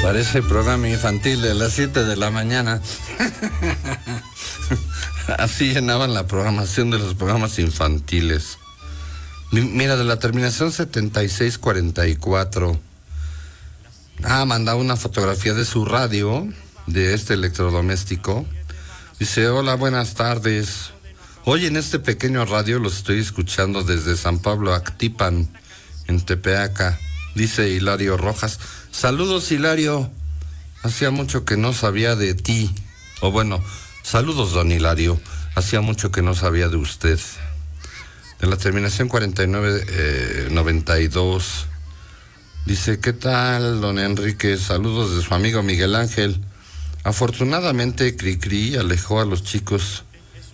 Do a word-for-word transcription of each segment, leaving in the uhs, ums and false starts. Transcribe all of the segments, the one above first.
Parece programa infantil de las siete de la mañana. Así llenaban la programación de los programas infantiles. Mira, de la terminación setenta y seis cuarenta y cuatro. Ah, mandaba una fotografía de su radio, de este electrodoméstico. Dice, hola, buenas tardes. Hoy en este pequeño radio los estoy escuchando desde San Pablo Actipan, en Tepeaca. Dice Hilario Rojas. Saludos, Hilario. Hacía mucho que no sabía de ti. O bueno, saludos, don Hilario. Hacía mucho que no sabía de usted. De la terminación cuarenta y nueve noventa y dos. Dice, ¿qué tal, don Enrique? Saludos de su amigo Miguel Ángel. Afortunadamente, Cricri alejó a los chicos.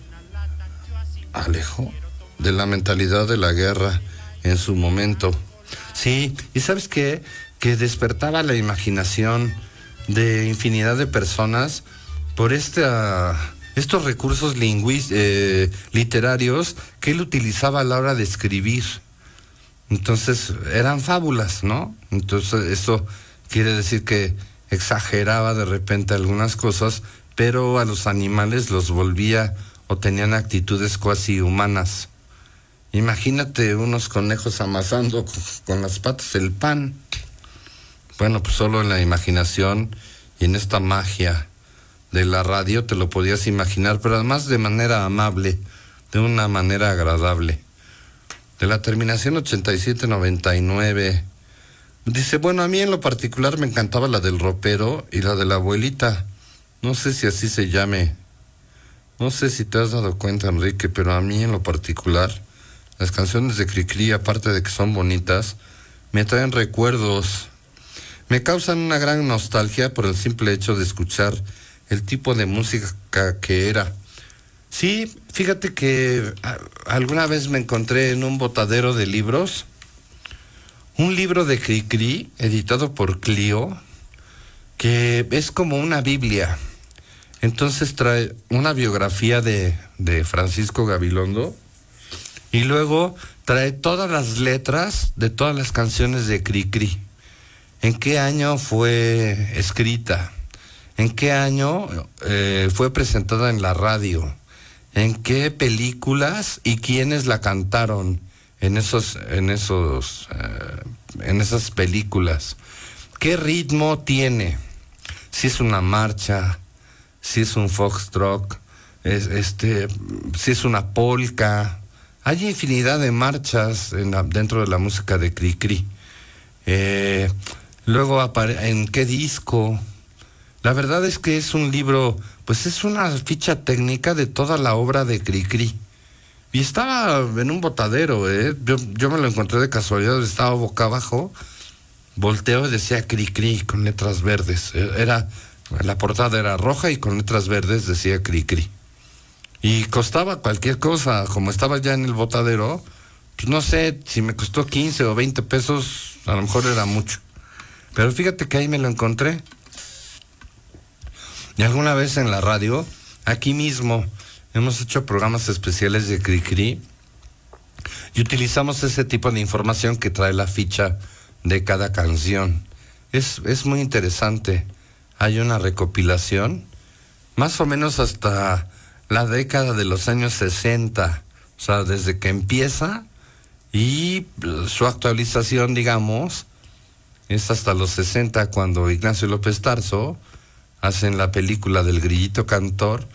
Alejó de la mentalidad de la guerra en su momento. Sí, y ¿sabes qué? Que despertaba la imaginación de infinidad de personas por este, uh, estos recursos lingüí- eh, literarios que él utilizaba a la hora de escribir. Entonces, eran fábulas, ¿no? Entonces, eso quiere decir que exageraba de repente algunas cosas, pero a los animales los volvía o tenían actitudes cuasi humanas. Imagínate unos conejos amasando con las patas el pan. Bueno, pues solo en la imaginación y en esta magia de la radio te lo podías imaginar, pero además de manera amable, de una manera agradable. De la terminación ochenta y siete noventa y nueve. Dice, bueno, a mí en lo particular me encantaba la del ropero y la de la abuelita. No sé si así se llame. No sé si te has dado cuenta, Enrique, pero a mí en lo particular, las canciones de Cricri, aparte de que son bonitas, me traen recuerdos. Me causan una gran nostalgia por el simple hecho de escuchar el tipo de música que era. Sí, fíjate que a, alguna vez me encontré en un botadero de libros un libro de Cricri, editado por Clio, que es como una Biblia. Entonces trae una biografía de, de Francisco Gabilondo y luego trae todas las letras de todas las canciones de Cricri. ¿En qué año fue escrita? ¿En qué año eh, fue presentada en la radio? ¿En qué películas y quiénes la cantaron en esos, en esos, eh, en esas películas? ¿Qué ritmo tiene? Si es una marcha, si es un foxtrot, es, este, si es una polka. Hay infinidad de marchas en la, dentro de la música de Cricri. Eh, luego, apare- ¿en qué disco? La verdad es que es un libro, pues es una ficha técnica de toda la obra de Cricri. Y estaba en un botadero, ¿eh? Yo, yo me lo encontré de casualidad, estaba boca abajo, volteo y decía Cricri con letras verdes. Era, la portada era roja y con letras verdes decía Cricri. Y costaba cualquier cosa, como estaba ya en el botadero, pues no sé, si me costó quince o veinte pesos, a lo mejor era mucho. Pero fíjate que ahí me lo encontré. Y alguna vez en la radio, aquí mismo, hemos hecho programas especiales de Cricri y utilizamos ese tipo de información que trae la ficha de cada canción. Es, es muy interesante. Hay una recopilación, más o menos hasta la década de los años sesenta, o sea, desde que empieza y su actualización, digamos, es hasta los sesenta, cuando Ignacio López Tarso hacen la película del Grillito Cantor